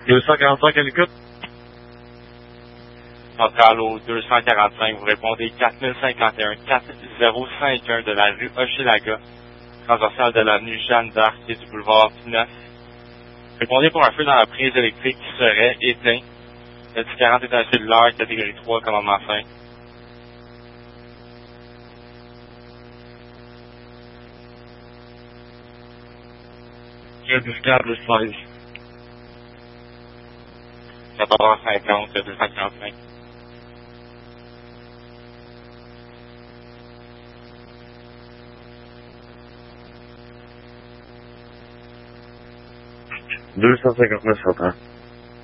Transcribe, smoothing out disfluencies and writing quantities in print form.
245 à l'écoute. Centrale au 245, vous répondez 4051 4051 de la rue Hochelaga, transversale de l'avenue Jeanne d'Arc et du boulevard Pinot. Répondez pour un feu dans la prise électrique qui serait éteint. Le 1040 est un cellulaire, catégorie 3, commandement fin. Le 10-4, le 16. 14h50, 245. $259 Central.